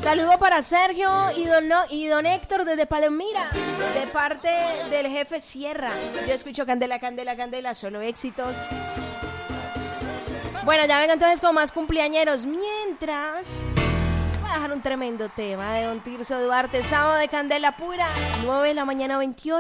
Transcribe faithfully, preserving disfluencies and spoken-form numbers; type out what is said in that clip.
Saludo para Sergio y don, no, y don Héctor desde Palomira, de parte del jefe Sierra. Yo escucho Candela, Candela, Candela, solo éxitos. Bueno, ya vengo entonces con más cumpleañeros. Mientras, voy a dejar un tremendo tema de don Tirso Duarte, sábado de Candela Pura, nueve de la mañana, veintiocho.